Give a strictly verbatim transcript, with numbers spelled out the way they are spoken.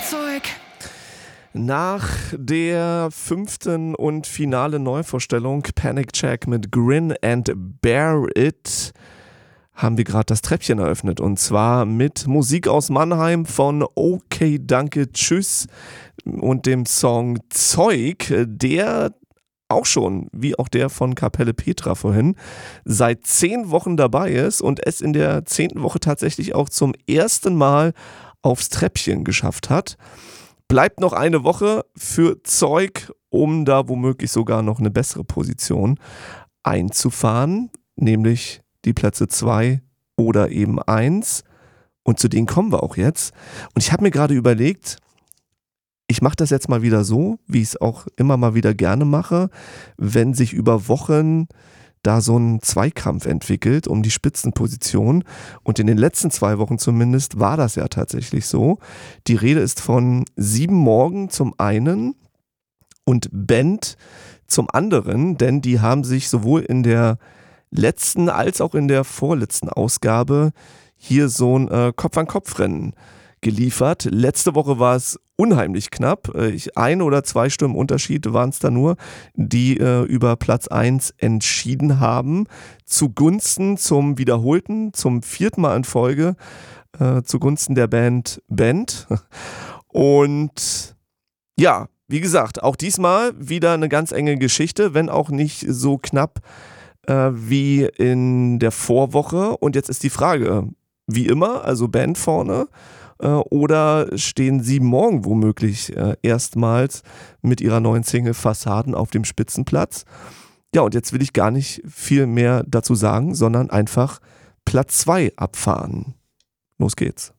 Zeug. Nach der fünften und finalen Neuvorstellung Panic Check mit Grin and Bear It haben wir gerade das Treppchen eröffnet, und zwar mit Musik aus Mannheim von Okay Danke Tschüss und dem Song Zeug, der auch schon, wie auch der von Kapelle Petra vorhin, seit zehn Wochen dabei ist und es in der zehnten Woche tatsächlich auch zum ersten Mal aufs Treppchen geschafft hat. Bleibt noch eine Woche für Zeug, um da womöglich sogar noch eine bessere Position einzufahren, nämlich die Plätze zwei oder eben eins. Und zu denen kommen wir auch jetzt. Und ich habe mir gerade überlegt, ich mache das jetzt mal wieder so, wie ich es auch immer mal wieder gerne mache, wenn sich über Wochen da so ein Zweikampf entwickelt um die Spitzenposition. Und in den letzten zwei Wochen zumindest war das ja tatsächlich so. Die Rede ist von Sieben Morgen zum einen und Band zum anderen, denn die haben sich sowohl in der letzten als auch in der vorletzten Ausgabe hier so ein äh, Kopf-an-Kopf-Rennen geliefert. Letzte Woche war es unheimlich knapp. Ich, ein oder zwei Stimmen Unterschied waren es da nur, die äh, über Platz eins entschieden haben. Zugunsten zum wiederholten, zum vierten Mal in Folge, äh, zugunsten der Band Band. Und ja, wie gesagt, auch diesmal wieder eine ganz enge Geschichte, wenn auch nicht so knapp äh, wie in der Vorwoche. Und jetzt ist die Frage, wie immer, also Band vorne, oder stehen Sieben Morgen womöglich äh, erstmals mit ihrer neuen Single Fassaden auf dem Spitzenplatz? Ja, und jetzt will ich gar nicht viel mehr dazu sagen, sondern einfach Platz zwei abfahren. Los geht's.